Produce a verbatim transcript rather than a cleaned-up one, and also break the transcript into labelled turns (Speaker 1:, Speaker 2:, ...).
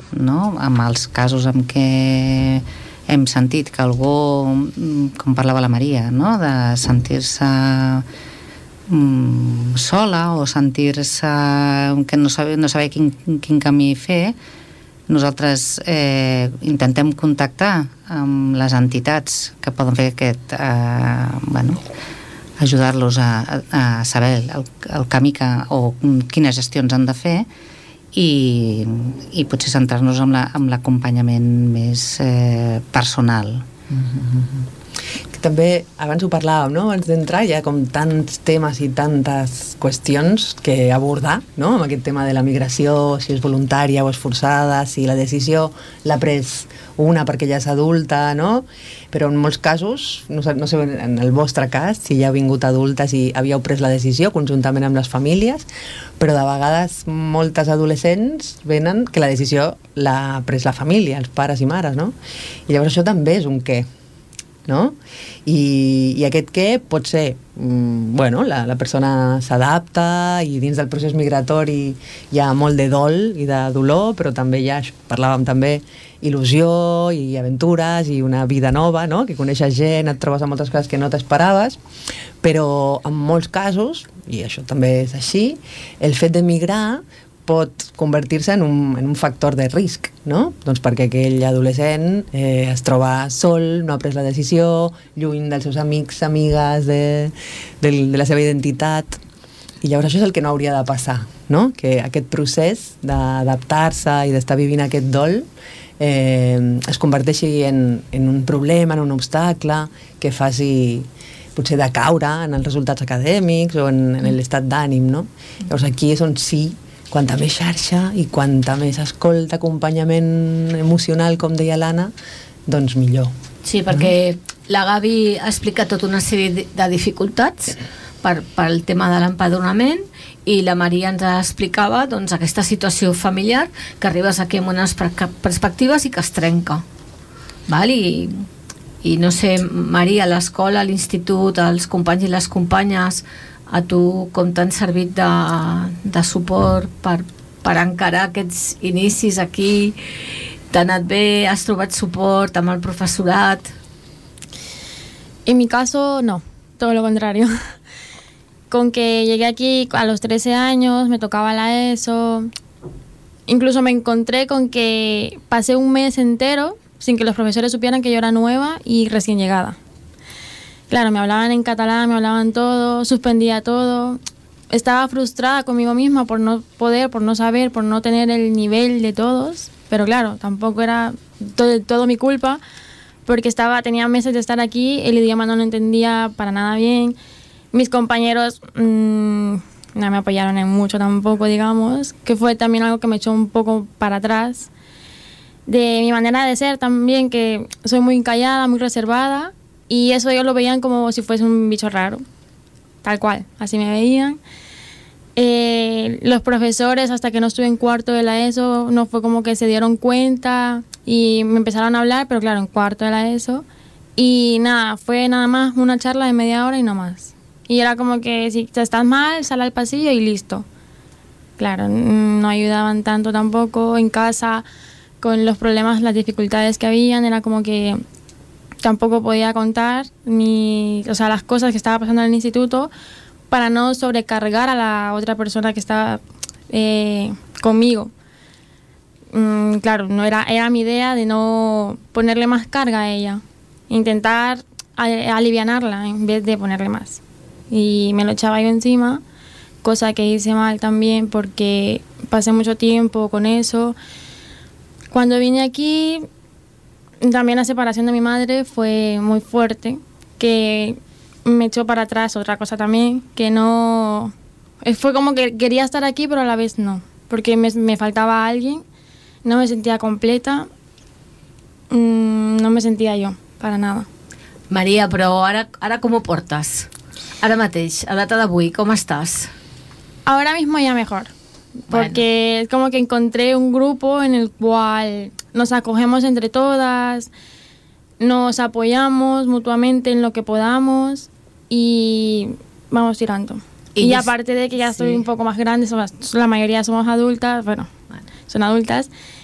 Speaker 1: no? Amb els casos en què hem sentit que algú, com parlava la Maria, no? De sentir-se mm, sola o sentir-se que no saber, no saber quin, quin camí fer, nosaltres eh, intentem contactar amb les entitats que poden fer aquest, eh, bueno, ajudar-los a, a saber el, el camí que, o quines gestions han de fer i, i potser centrar-nos en, la, en l'acompanyament més eh, personal.
Speaker 2: Mm-hmm. També, abans ho parlàvem, no? Abans d'entrar, hi ha com tants temes i tantes qüestions que abordar, no? Amb aquest tema de la migració, si és voluntària o és forçada, si la decisió l'ha pres una perquè ja és adulta, no? Però en molts casos, no sé, no sé en el vostre cas, si ja heu vingut adultes i havíeu pres la decisió conjuntament amb les famílies, però de vegades moltes adolescents venen que la decisió l'ha pres la família, els pares i mares, no? I llavors això també és un què, no? I, i aquest què pot ser mm, bueno, la, la persona s'adapta i dins del procés migratori hi ha molt de dol i de dolor, però també hi ha, parlàvem també, il·lusió i aventures i una vida nova, no? Que coneixes gent, et trobes amb moltes coses que no t'esperaves, però en molts casos, i això també és així, el fet d'emigrar pot convertir-se en un, en un factor de risc, no? Doncs perquè aquell adolescent eh, es troba sol, no ha pres la decisió, lluny dels seus amics, amigues, de, de, de la seva identitat, i llavors això és el que no hauria de passar, no? Que aquest procés d'adaptar-se i d'estar vivint aquest dol eh, es converteixi en, en un problema, en un obstacle que faci potser de caure en els resultats acadèmics o en, en l'estat d'ànim, no? Llavors aquí és on sí, quanta més xarxa i quanta més escolta, acompanyament emocional, com deia l'Anna, doncs millor.
Speaker 3: Sí, perquè la Gavi ha explicat tota una sèrie de dificultats per, per el tema de l'empadronament i la Maria ens explicava doncs, aquesta situació familiar que arribes aquí amb unes perspectives i que es trenca. Val? I, i no sé, Maria, a l'escola, a l'institut, els companys i les companyes, a tu com t'han servit de, de suport per, per encarar aquests inicis aquí? T'ha anat bé? Has trobat suport amb el professorat?
Speaker 4: En mi caso, no, todo lo contrario. Con que llegué aquí a los trece años, me tocaba la ESO, incluso me encontré con que pasé un mes entero sin que los profesores supieran que yo era nueva y recién llegada. Claro, me hablaban en catalán, me hablaban todo, suspendía todo. Estaba frustrada conmigo misma por no poder, por no saber, por no tener el nivel de todos. Pero claro, tampoco era todo, todo mi culpa, porque estaba, tenía meses de estar aquí, el idioma no lo entendía para nada bien. Mis compañeros mmm, no me apoyaron en mucho tampoco, digamos, que fue también algo que me echó un poco para atrás. De mi manera de ser también, que soy muy callada, muy reservada. Y eso ellos lo veían como si fuese un bicho raro, tal cual, así me veían. Eh, los profesores, hasta que no estuve en cuarto de la ESO, no fue como que se dieron cuenta y me empezaron a hablar, pero claro, en cuarto de la ESO. Y nada, fue nada más una charla de media hora y no más. Y era como que si estás mal, sal al pasillo y listo. Claro, no ayudaban tanto tampoco en casa con los problemas, las dificultades que habían, era como que tampoco podía contar mi, o sea, las cosas que estaba pasando en el instituto para no sobrecargar a la otra persona que estaba eh, conmigo. Mm, claro, no era, era mi idea de no ponerle más carga a ella, intentar a, alivianarla en vez de ponerle más. Y me lo echaba yo encima, cosa que hice mal también porque pasé mucho tiempo con eso. Cuando vine aquí, también la separación de mi madre fue muy fuerte, que me echó para atrás. Otra cosa también, que no... Fue como que quería estar aquí, pero a la vez no, porque me, me faltaba alguien, no me sentía completa, mmm, no me sentía yo, para nada.
Speaker 3: Maria, però ara, ara com ho portes? Ara mateix, a data d'avui, com estàs?
Speaker 4: Ahora mismo ya mejor, porque bueno, es como que encontré un grupo en el cual nos acogemos entre todas, nos apoyamos mutuamente en lo que podamos y vamos tirando. Y, y aparte de que ya sí, soy un poco más grande, somos, la mayoría somos adultas, bueno, bueno, son adultas,